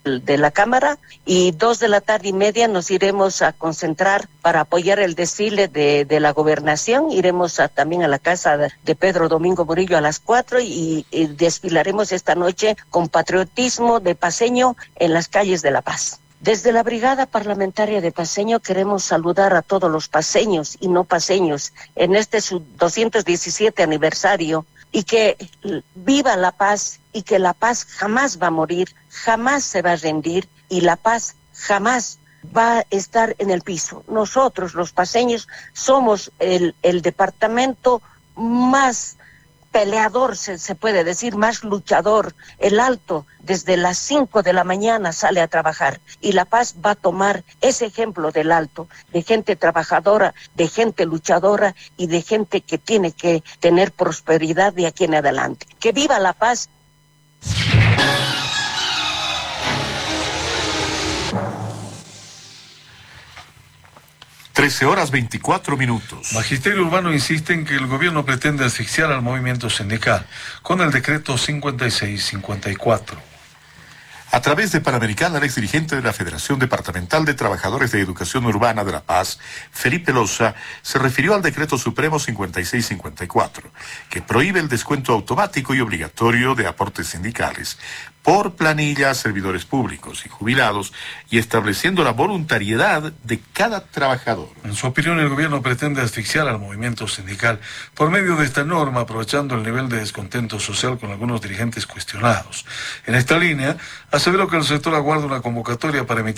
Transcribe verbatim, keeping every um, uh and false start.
de la Cámara, y dos de la tarde y media nos iremos a concentrar para apoyar el desfile de, de la Gobernación. Iremos a, también a la casa de, de Pedro Domingo Murillo a las cuatro y, y desfilaremos esta noche con patriotismo de paceño en las calles de La Paz. Desde la Brigada Parlamentaria de Paceño queremos saludar a todos los paceños y no paceños en este su doscientos diecisiete aniversario, y que viva la paz, y que la paz jamás va a morir, jamás se va a rendir, y la paz jamás va a estar en el piso. Nosotros, los paceños, somos el, el departamento más peleador, se, se puede decir, más luchador. El Alto desde las cinco de la mañana sale a trabajar, y La Paz va a tomar ese ejemplo del Alto, de gente trabajadora, de gente luchadora y de gente que tiene que tener prosperidad de aquí en adelante. ¡Que viva La Paz! trece horas veinticuatro minutos. Magisterio Urbano insiste en que el gobierno pretende asfixiar al movimiento sindical con el decreto cincuenta y seis cincuenta y cuatro. A través de Panamericana, el exdirigente de la Federación Departamental de Trabajadores de Educación Urbana de La Paz, Felipe Loza, se refirió al decreto supremo cincuenta y seis cincuenta y cuatro, que prohíbe el descuento automático y obligatorio de aportes sindicales por planilla a servidores públicos y jubilados, y estableciendo la voluntariedad de cada trabajador. En su opinión, el gobierno pretende asfixiar al movimiento sindical por medio de esta norma, aprovechando el nivel de descontento social con algunos dirigentes cuestionados. En esta línea, aseveró que el sector aguarda una convocatoria para emitir